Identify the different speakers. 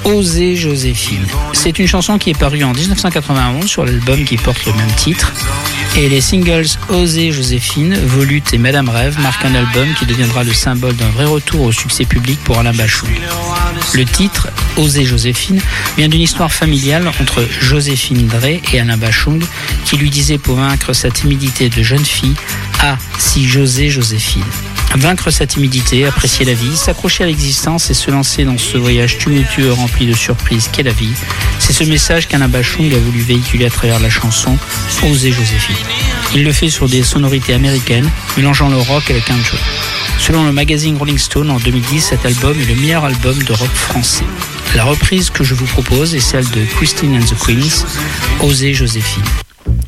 Speaker 1: Osez Joséphine. C'est une chanson qui est parue en 1991 sur l'album qui porte le même titre. Et les singles Osez Joséphine, Volute et Madame Rêve marquent un album qui deviendra le symbole d'un vrai retour au succès public pour Alain Bachung. Le titre, Osez Joséphine, vient d'une histoire familiale entre Joséphine Drey et Alain Bachung qui lui disait pour vaincre sa timidité de jeune fille « Ah, si j'osais Joséphine ». Vaincre sa timidité, apprécier la vie, s'accrocher à l'existence et se lancer dans ce voyage tumultueux rempli de surprises qu'est la vie, c'est ce message qu'Alain Bachung a voulu véhiculer à travers la chanson « Osez Joséphine ». Il le fait sur des sonorités américaines, mélangeant le rock et le country. Selon le magazine Rolling Stone, en 2010, cet album est le meilleur album de rock français. La reprise que je vous propose est celle de Christine and the Queens, Osez Joséphine.